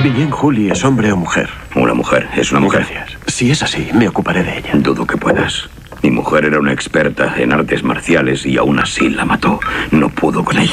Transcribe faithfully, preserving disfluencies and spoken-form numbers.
Bien, Julie, ¿es hombre o mujer? Una mujer, es una mujer. Gracias. Si es así, me ocuparé de ella. Dudo que puedas. Mi mujer era una experta en artes marciales y aún así la mató. No pudo con ella.